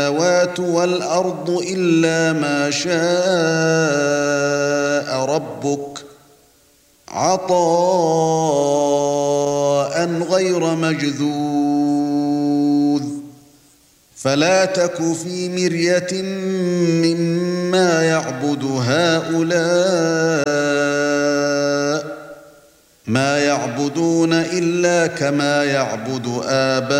السماوات والأرض إلا ما شاء ربك عطاء غير مجذوذ فلا تك في مرية مما يعبد هؤلاء ما يعبدون إلا كما يعبد آباؤهم